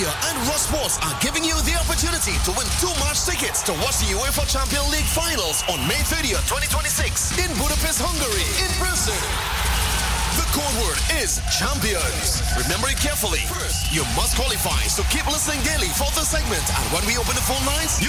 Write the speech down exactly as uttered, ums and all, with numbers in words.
Media and Ross Sports are giving you the opportunity to win two match tickets to watch the UEFA Champions League finals on May thirtieth, twenty twenty-six in Budapest, Hungary, in person. The code word is champions. Remember it carefully. First, you must qualify, so keep listening daily for the segment. And when we open the phone lines, you